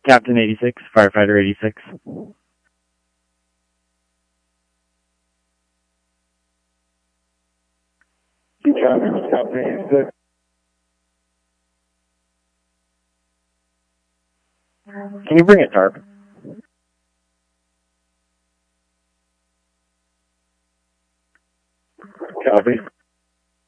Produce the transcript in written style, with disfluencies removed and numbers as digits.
Captain 86, Firefighter 86. Captain 86. Can you bring a tarp? Copy.